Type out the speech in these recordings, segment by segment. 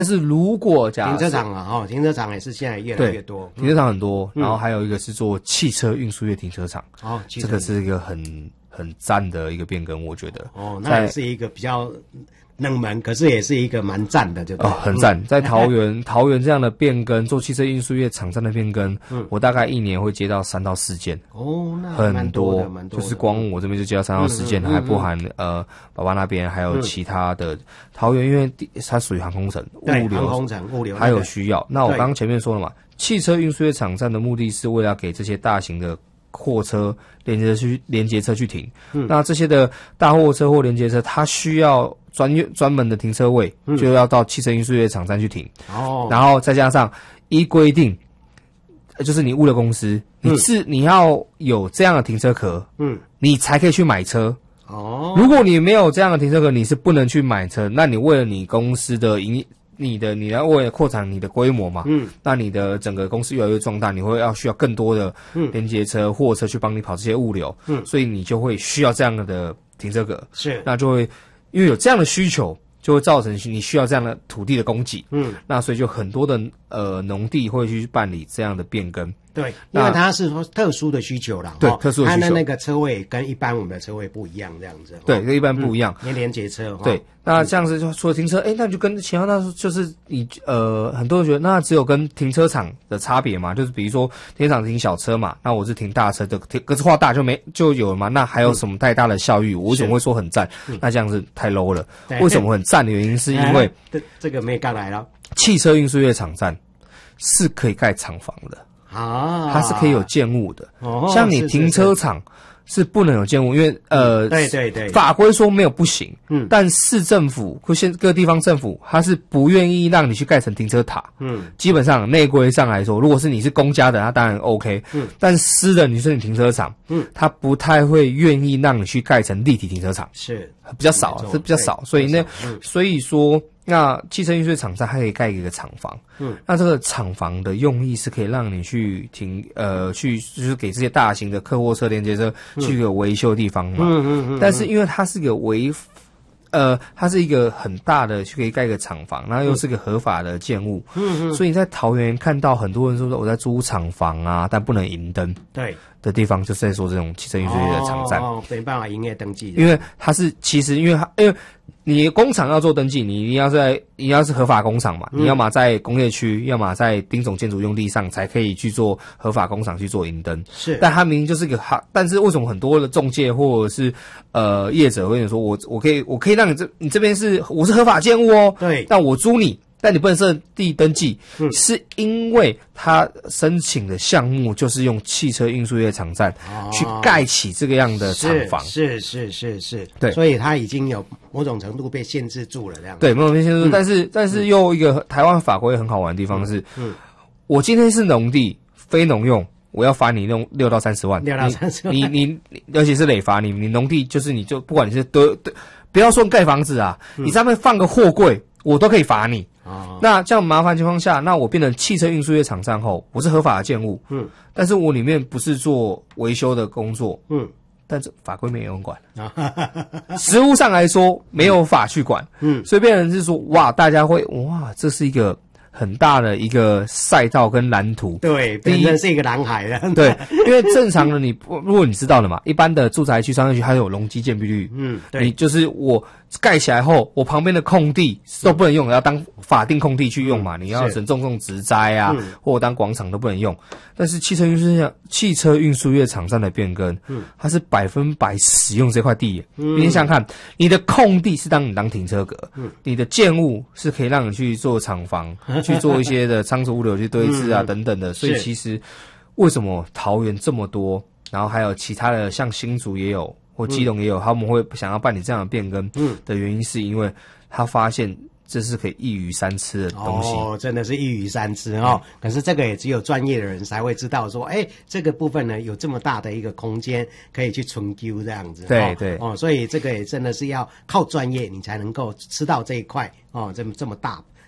但是如果停车场啊，停车场也是现在越来越多， 停车场很多，然后还有一个是做汽车运输业停车场，这个是一个很赞的一个变更，我觉得。 那也是一个比较冷门，可是也是一一个蛮赞的，就对。 很赞。在桃园这样的变更，做汽车运输业厂站的变更，我大概一年会接到3到4件。 那很多，就是光我这边就接到3到4件，还不含爸爸那边还有其他的。桃园因为它属于航空城，物流还有需要。那我刚刚前面说了嘛，汽车运输业场站的目的是为了给这些大型的货车连接车去停。那这些的大货车或连接车，它需要专门的停车位，就要到汽车运输业场站去停。然后再加上依规定，就是你物流公司，你要有这样的停车壳，你才可以去买车。如果你没有这样的停车壳，你是不能去买车。那你为了你公司的你要为了扩展你的规模嘛，那你的整个公司越来越壮大，你需要更多的连接车、货车去帮你跑这些物流，所以你就会需要这样的停车格，那就会因为有这样的需求，就会造成你需要这样的土地的供给，那所以就很多的农地会去办理这样的变更。 对，因为它是特殊的需求啦， 对，特殊的需求， 它的那个车位跟一般我们的车位不一样，这样子。 对，跟一般不一样， 连接车。 对，那这样子就除了停车，那就跟前那就是你很多人觉得那只有跟停车场的差别嘛，就是比如说停车场停小车嘛，那我是停大车的，格子化大就有了嘛，那还有什么太大的效益？我为什么会说很赞？那这样子太 low 了。为什么很赞的原因是因为这个没刚来了， 汽车运输业场站是可以盖厂房的。它是可以有建物的，像你停车场是不能有建物，因为对， 法规说没有不行，但市政府或各地方政府它是不愿意让你去盖成停车塔，基本上内规上来说，如果是你是公家的，它当然 OK，但私的你是你停车场，它不太会愿意让你去盖成立体停车场， 是比较少，是比较少，所以说。那汽车运输厂站还可以盖一个厂房，那这个厂房的用意是可以让你去就是给这些大型的客货车连接车去一个维修的地方嘛，但是因为它是个它是一个很大的，就可以盖一个厂房，然后又是个合法的建物，所以你在桃园看到很多人说我在租厂房啊，但不能营登，对的地方，就是在说这种汽车运输业的厂站， 没办法营业登记， 因为它是其实因为你工厂要做登记，你一定要是合法工厂嘛，你要么在工业区，要么在丁总建筑用地上才可以去做合法工厂去做营登。是，但它明明就是但是为什么很多的中介或者是业者会跟你说我可以让你这边我是合法建物哦，对，但我租你。但你不能设地登记，是因为他申请的项目就是用汽车运输业场站去盖起这个样的厂房，是，对， 所以他已经有某种程度被限制住了，这样对，某种被限制住，但是又一个台湾法规很好玩的地方是，我今天是农地非农用，我要罚你用6到30万，6到30万，你而且是累罚，你农地就是你就不管你是不要说盖房子啊，你上面放个货柜，我都可以罚你。那这样麻烦情况下，那我变成汽车运输业厂站后，我是合法的建物，但是我里面不是做维修的工作，但是法规没有人管，实务上来说没有法去管，所以变成是说哇，大家会哇，这是一个很大的一个赛道跟蓝图， 对，变成是一个蓝海了。 对，因为正常的如果你知道了嘛，一般的住宅区、商业区还有容积建蔽率，对，你就是我盖起来后，我旁边的空地都不能用，要当法定空地去用嘛，你要种植栽啊，或者当广场都不能用。但是汽车运输业场站的变更，它是100%使用这块地。你想想看，你的空地是你当停车格，你的建物是可以让你去做厂房，去做一些的仓储物流去堆置啊等等的。所以其实为什么桃园这么多，然后还有其他的像新竹也有或基隆也有，他们会想要办理这样的变更的原因，是因为他发现这是可以一鱼三吃的东西。 真的是一鱼三吃可是这个也只有专业的人才会知道说，这个部分呢有这么大的一个空间可以去存究这样子。对对所以这个也真的是要靠专业，你才能够吃到这一块这么大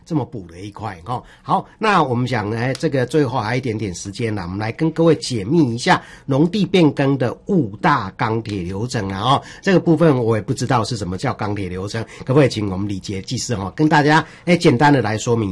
这么补的一块哦。好，那我们讲呢，这个最后还有一点点时间了，我们来跟各位解密一下农地变更的5大钢铁流程啊哦。这个部分我也不知道是什么叫钢铁流程，可不可以请我们李杰技师跟大家简单的来说明。